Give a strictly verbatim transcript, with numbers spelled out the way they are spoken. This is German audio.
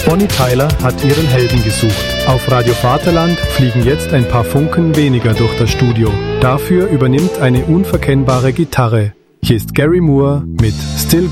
Bonnie Tyler hat ihren Helden gesucht. Auf Radio Vaterland fliegen jetzt ein paar Funken weniger durch das Studio. Dafür übernimmt eine unverkennbare Gitarre. Hier ist Gary Moore mit Still